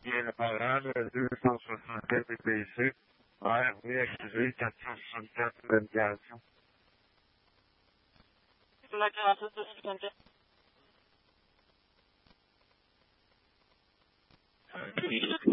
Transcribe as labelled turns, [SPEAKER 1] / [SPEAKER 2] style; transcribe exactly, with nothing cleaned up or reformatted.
[SPEAKER 1] Il est parent de deux cent soixante-quatre B P C, R V activé quatre cent soixante-quatre navigation.
[SPEAKER 2] La quarante-sept deux cent soixante-quatre.